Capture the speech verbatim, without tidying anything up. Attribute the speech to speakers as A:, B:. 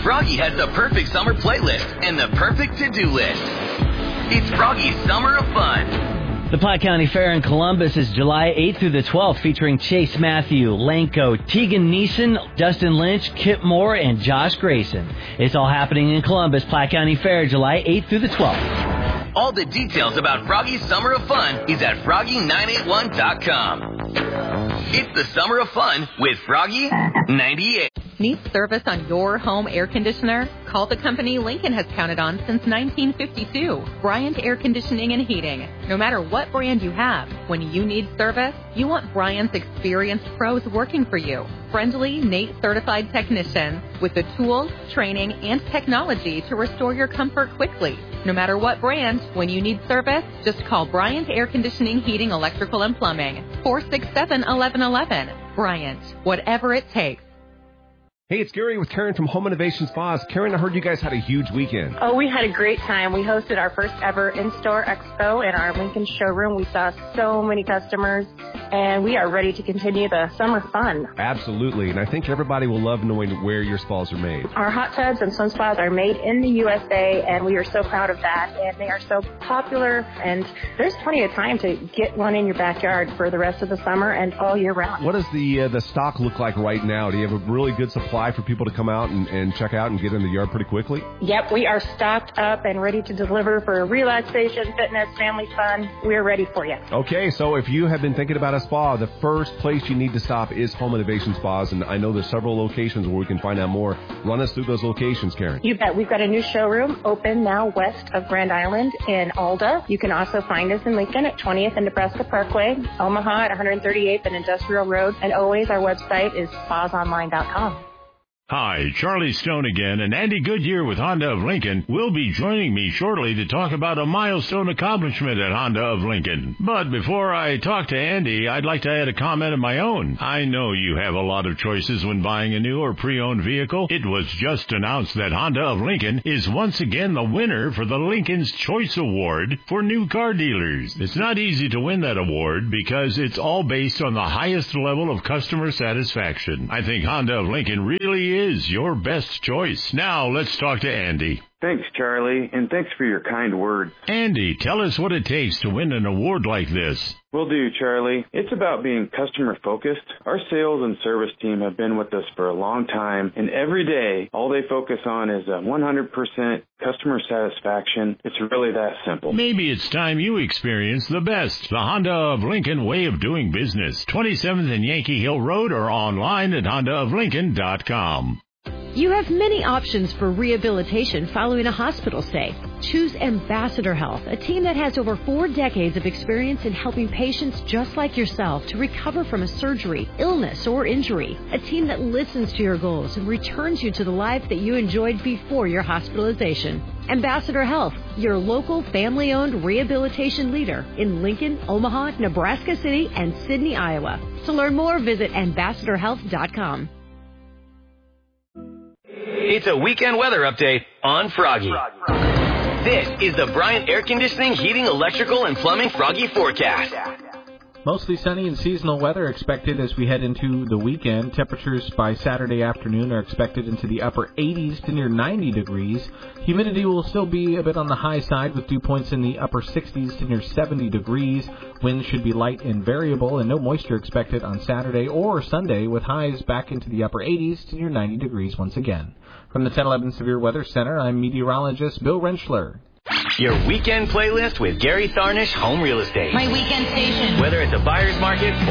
A: Froggy has the perfect summer playlist and the perfect to-do list. It's Froggy's Summer of Fun.
B: The Platte County Fair in Columbus is July eighth through the twelfth, featuring Chase Matthew, Lanco, Tegan Neeson, Dustin Lynch, Kip Moore, and Josh Grayson. It's all happening in Columbus. Platte County Fair, July eighth through the twelfth.
A: All the details about Froggy's Summer of Fun is at froggy nine eight one dot com. It's the Summer of Fun with Froggy ninety-eight.
C: Need service on your home air conditioner? Call the company Lincoln has counted on since nineteen fifty-two. Bryant Air Conditioning and Heating. No matter what brand you have, when you need service, you want Bryant's experienced pros working for you. Friendly, N A T E certified technicians with the tools, training, and technology to restore your comfort quickly. No matter what brand, when you need service, just call Bryant Air Conditioning, Heating, Electrical, and Plumbing. four six seven, eleven eleven. Bryant, whatever it takes.
D: Hey, it's Gary with Karen from Home Innovation Spas. Karen, I heard you guys had a huge weekend.
E: Oh, we had a great time. We hosted our first ever in-store expo in our Lincoln showroom. We saw so many customers, and we are ready to continue the summer fun.
D: Absolutely, and I think everybody will love knowing where your spas are made.
E: Our hot tubs and swim spas are made in the U S A, and we are so proud of that, and they are so popular, and there's plenty of time to get one in your backyard for the rest of the summer and all year round.
D: What does the uh, the stock look like right now? Do you have a really good supply for people to come out and, and check out and get in the yard pretty quickly?
E: Yep, we are stocked up and ready to deliver for relaxation, fitness, family fun. We're ready for you.
D: Okay, so if you have been thinking about a spa, the first place you need to stop is Home Innovation Spas, and I know there's several locations where we can find out more. Run us through those locations, Karen.
E: You bet. We've got a new showroom open now west of Grand Island in Alda. You can also find us in Lincoln at twentieth and Nebraska Parkway, Omaha at one thirty-eighth and Industrial Road, and always our website is spas online dot com.
F: Hi, Charlie Stone again, and Andy Goodyear with Honda of Lincoln will be joining me shortly to talk about a milestone accomplishment at Honda of Lincoln. But before I talk to Andy, I'd like to add a comment of my own. I know you have a lot of choices when buying a new or pre-owned vehicle. It was just announced that Honda of Lincoln is once again the winner for the Lincoln's Choice Award for new car dealers. It's not easy to win that award because it's all based on the highest level of customer satisfaction. I think Honda of Lincoln really is is your best choice. Now, let's talk to Andy.
G: Thanks, Charlie, and thanks for your kind words.
F: Andy, tell us what it takes to win an award like this.
G: Will do, Charlie. It's about being customer-focused. Our sales and service team have been with us for a long time, and every day, all they focus on is a one hundred percent customer satisfaction. It's really that simple.
F: Maybe it's time you experience the best, the Honda of Lincoln way of doing business. twenty-seventh and Yankee Hill Road or online at honda of lincoln dot com.
H: You have many options for rehabilitation following a hospital stay. Choose Ambassador Health, a team that has over four decades of experience in helping patients just like yourself to recover from a surgery, illness, or injury. A team that listens to your goals and returns you to the life that you enjoyed before your hospitalization. Ambassador Health, your local family-owned rehabilitation leader in Lincoln, Omaha, Nebraska City, and Sidney, Iowa. To learn more, visit ambassador health dot com.
A: It's a weekend weather update on Froggy. This is the Bryant Air Conditioning, Heating, Electrical, and Plumbing Froggy forecast.
I: Mostly sunny and seasonal weather expected as we head into the weekend. Temperatures by Saturday afternoon are expected into the upper eighties to near ninety degrees. Humidity will still be a bit on the high side with dew points in the upper sixties to near seventy degrees. Winds should be light and variable, and no moisture expected on Saturday or Sunday with highs back into the upper eighties to near ninety degrees once again. From the ten eleven Severe Weather Center, I'm meteorologist Bill Rentschler.
A: Your weekend playlist with Gary Tharnish Home Real Estate.
J: My weekend station.
A: Whether it's a buyer's market